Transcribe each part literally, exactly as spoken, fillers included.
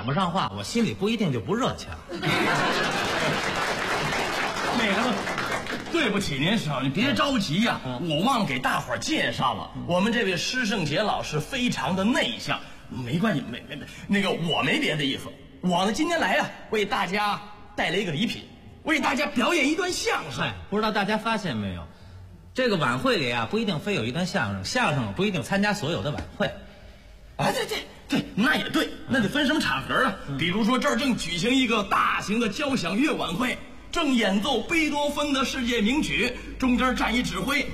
不上话，我心里不一定就不热情。 那个，对不起您师傅，你别着急呀、啊，我忘了给大伙儿介绍了，我们这位施圣杰老师非常的内向，没关系，没没没，那个我没别的意思，我呢今天来啊，为大家带来一个礼品，为大家表演一段相声。 哎，不知道大家发现没有，这个晚会里啊，不一定非有一段相声，相声不一定参加所有的晚会。 啊，对对对，那也对，那得分什么场合啊？嗯、比如说这儿正举行一个大型的交响乐晚会。正演奏贝多芬的世界名曲，中间站一指挥，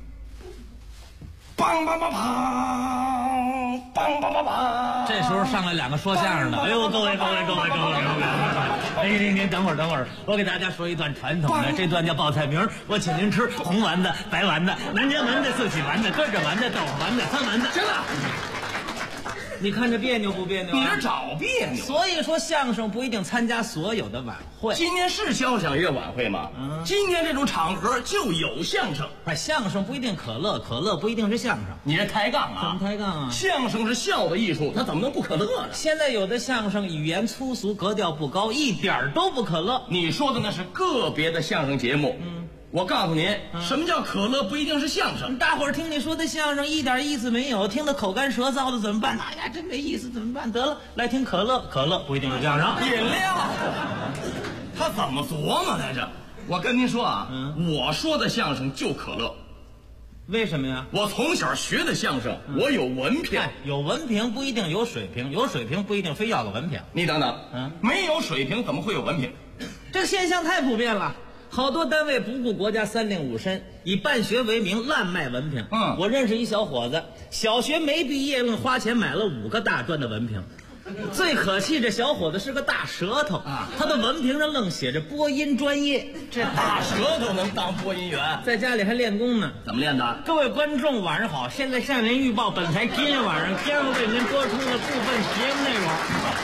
梆梆梆梆，梆梆梆梆。 这时候上来两个说相声的，哎呦，各位各位各位各位各位，哎，您您等会儿等会儿，我给大家说一段传统的，这段叫报菜名，我请您吃红丸子、白丸子、南煎丸子、四喜丸子、鸽子丸子、豆腐丸子、酸丸子。 行了。 你看着别扭不别扭、啊？ 你这找别扭。 所以说相声不一定参加所有的晚会。 今天是交响乐晚会吗？嗯，今天这种场合就有相声。 哎，相声不一定可乐，可乐不一定是相声。 你这抬杠啊？ 怎么抬杠啊？ 相声是笑的艺术，它怎么能不可乐呢？ 现在有的相声语言粗俗，格调不高，一点都不可乐。 你说的那是个别的相声节目。嗯。我告诉您，嗯、什么叫可乐不一定是相声。 大伙儿听你说的相声一点意思没有，听得口干舌燥的怎么办？哎呀，真没意思，怎么办？得了，来听可乐，可乐不一定是相声。 饮料，他怎么琢磨来着？我跟您说啊，嗯、我说的相声就可乐。 为什么呀？ 我从小学的相声，嗯、我有文凭。 有文凭不一定有水平，有水平不一定非要个文凭。 你等等，嗯，没有水平怎么会有文凭？ 这个现象太普遍了。好多单位不顾国家三令五申，以办学为名滥卖文凭。嗯，我认识一小伙子，小学没毕业，愣花钱买了五个大专的文凭。最可气，这小伙子是个大舌头啊！他的文凭上愣写着播音专业。 这大舌头能当播音员？ 在家里还练功呢。 怎么练的？ 各位观众，晚上好！现在向您预报本台今天晚上将为您播出的部分节目内容。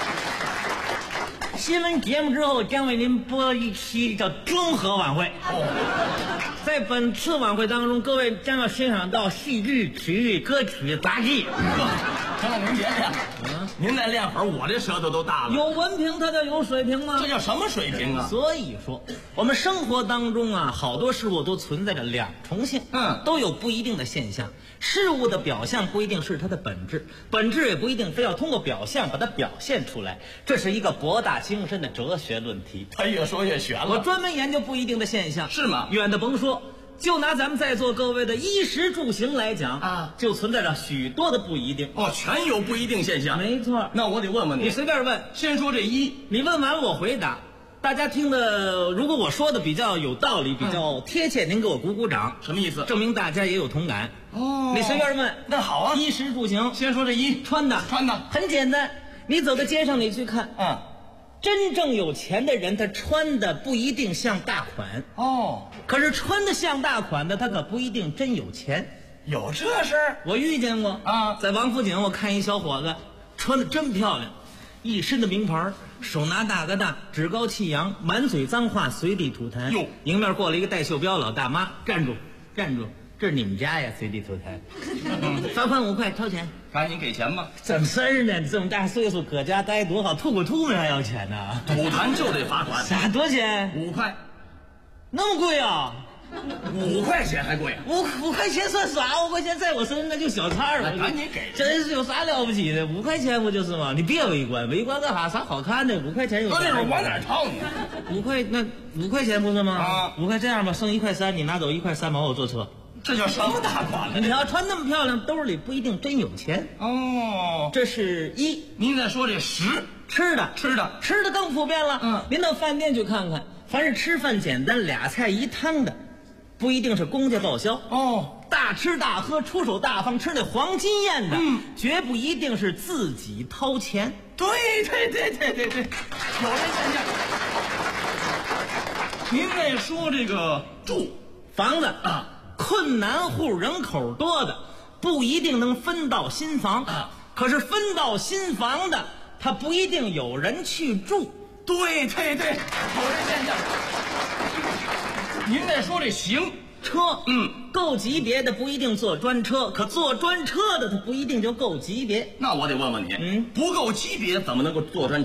新闻节目之后将为您播一期叫综合晚会。哦，在本次晚会当中，各位将要欣赏到戏剧、体育、歌曲、杂技。 行了，您别练了，嗯，您再练会儿，我这舌头都大了。 有文凭，他叫有水平吗？ 这叫什么水平啊？ 所以说，我们生活当中啊，好多事物都存在着两重性，嗯，都有不一定的现象。事物的表象不一定是它的本质，本质也不一定非要通过表象把它表现出来。这是一个博大精深的哲学论题。 他越说越玄了。 我专门研究不一定的现象。 是吗？ 远的甭说，就拿咱们在座各位的衣食住行来讲啊，就存在着许多的不一定。 哦，全有不一定现象。 没错。 那我得问问你， 你随便问。 先说这衣， 你问完了我回答。大家听的，如果我说的比较有道理，比较贴切，您给我鼓鼓掌。 什么意思？ 证明大家也有同感。 哦， 你随便问。 那好啊， 衣食住行。 先说这衣， 穿的， 穿的很简单。你走到街上，你去看， 嗯， 真正有钱的人，他穿的不一定像大款。 哦， 可是穿的像大款的，他可不一定真有钱。 有这事儿？ 我遇见过啊，在王府井，我看一小伙子穿的真漂亮。一身的名牌，手拿大哥大，趾高气扬，满嘴脏话，随地吐痰。哟，迎面过来一个戴袖标老大妈，站住，站住，这是你们家呀，随地吐痰。罚款五块，掏钱。 赶紧给钱吧。 怎么事儿呢？这么大岁数搁家待多好，吐个吐沫还要钱呢？ 吐痰就得罚款。 啥？多少钱？ 五块。 那么贵啊？ 五块钱还贵？ 五五块钱算啥？五块钱在我身上那就小菜了。 赶紧给！ 真是有啥了不起的？五块钱不就是吗？你别围观，围观干啥？啥好看的？五块钱有啥？ 那会儿往哪掏你？ 五块那五块钱不是吗？啊，五块这样吧，剩一块三，你拿走一块三毛，我坐车。 这叫什么大款呢？ 你要穿那么漂亮，兜里不一定真有钱哦。这是一。 您再说这十， 吃的， 吃的， 吃的更普遍了。嗯，您到饭店去看看，凡是吃饭简单俩菜一汤的，不一定是公家报销哦。大吃大喝、出手大方、吃那黄金宴的，嗯，绝不一定是自己掏钱。 对对对对对对，有这现象。您再说这个住房子啊。困难户人口多的不一定能分到新房啊，可是分到新房的他不一定有人去住。 对对对，有这现象。您再说这行车，嗯，够级别的不一定坐专车，可坐专车的他不一定就够级别。 那我得问问你，嗯，不够级别怎么能够坐专车？